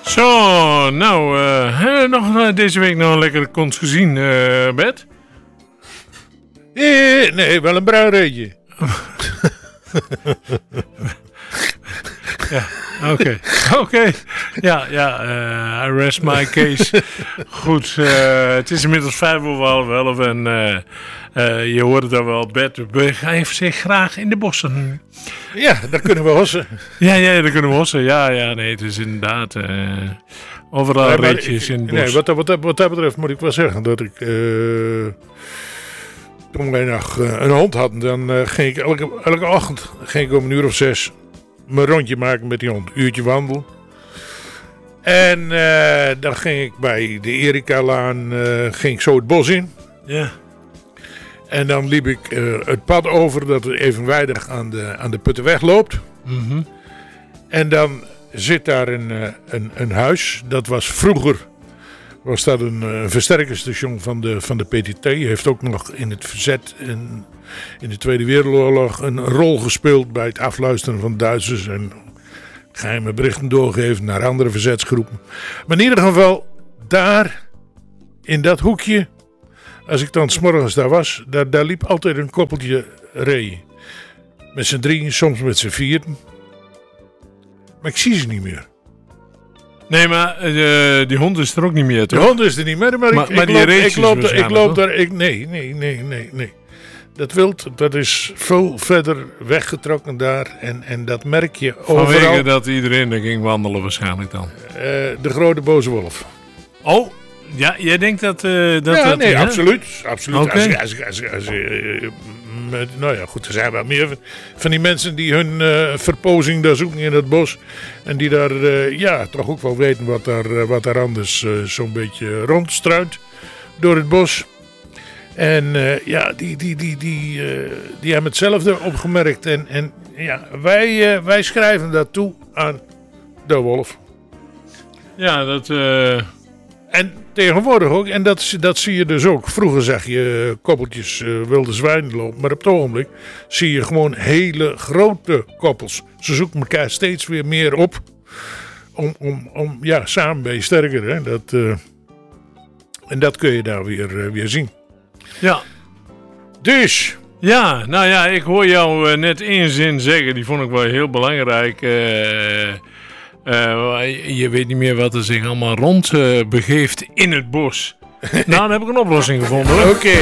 Zo, nou, hebben we nog deze week nog een lekkere kont gezien, Bert? Nee, wel een bruin reetje. Ja, oké. Ja, I rest my case. Goed, het is inmiddels 11:05 en je hoort het al wel, Bert begeeft zich graag in de bossen. Ja, daar kunnen we hossen. Ja, daar kunnen we hossen. Ja, nee, het is inderdaad overal reetjes in het bos. Nee, wat dat betreft moet ik wel zeggen dat ik... toen wij nog een hond hadden, dan ging ik elke ochtend ging ik om 6:00 mijn rondje maken met die hond. Uurtje wandelen. En dan ging ik bij de Erika-laan ging ik zo het bos in. Ja. En dan liep ik het pad over dat er evenwijdig aan de Puttenweg loopt. Mm-hmm. En dan zit daar een huis. Dat was vroeger was dat een versterkerstation van de PTT. Heeft ook nog in het verzet in de Tweede Wereldoorlog een rol gespeeld bij het afluisteren van Duitsers en geheime berichten doorgeven naar andere verzetsgroepen. Maar in ieder geval, daar in dat hoekje, als ik dan 's morgens daar was, daar liep altijd een koppeltje reeën. Met z'n drieën, soms met z'n vieren. Maar ik zie ze niet meer. Nee, maar die hond is er ook niet meer, toch? De hond is er niet meer, maar ik loop daar. Nee. Dat wild, dat is veel verder weggetrokken daar. En dat merk je overal. Vanwege dat iedereen er ging wandelen waarschijnlijk dan. De grote boze wolf. Oh, ja, jij denkt dat... nee, absoluut. Okay. Nou ja, goed, er zijn wel meer van die mensen die hun verpozing daar zoeken in het bos. En die daar toch ook wel weten wat daar anders zo'n beetje rondstruint door het bos. En die hebben hetzelfde opgemerkt. En wij schrijven dat toe aan de wolf. Ja, dat... En tegenwoordig ook, en dat zie je dus ook. Vroeger zag je koppeltjes wilde zwijnen lopen, maar op het ogenblik zie je gewoon hele grote koppels. Ze zoeken elkaar steeds weer meer op. Om samen ben je sterker. Hè? En dat kun je daar weer zien. Ja. Dus. Ja, nou ja, ik hoor jou net één zin zeggen, die vond ik wel heel belangrijk. Je weet niet meer wat er zich allemaal rond begeeft in het bos. Nou, dan heb ik een oplossing gevonden. Oké.